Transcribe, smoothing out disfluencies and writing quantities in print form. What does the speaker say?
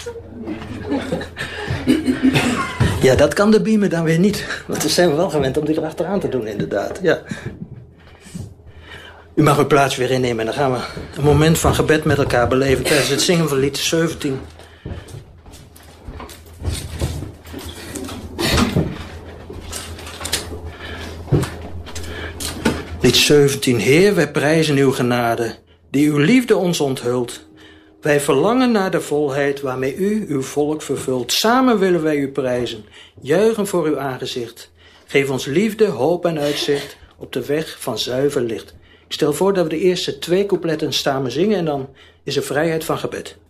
Ja, dat kan de beamer dan weer niet. Want dan zijn we wel gewend om die erachteraan te doen, inderdaad. Ja. U mag uw plaats weer innemen en dan gaan we een moment van gebed met elkaar beleven tijdens het zingen van lied 17. Lied 17. Heer, wij prijzen uw genade, die uw liefde ons onthult. Wij verlangen naar de volheid waarmee u uw volk vervult. Samen willen wij u prijzen, juichen voor uw aangezicht. Geef ons liefde, hoop en uitzicht op de weg van zuiver licht. Ik stel voor dat we de eerste 2 coupletten samen zingen en dan is er vrijheid van gebed.